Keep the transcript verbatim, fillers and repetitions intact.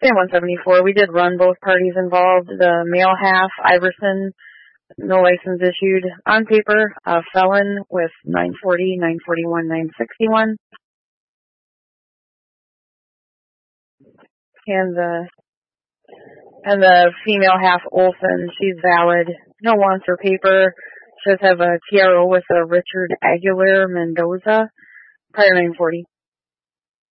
Same one seventy-four. We did run both parties involved. The male half, Iverson, no license issued. On paper, a felon with nine forty, nine forty-one, nine sixty-one. And the and the female half, Olson, she's valid. No wants or paper. She does have a T R O with a Richard Aguilar Mendoza, prior nine forty.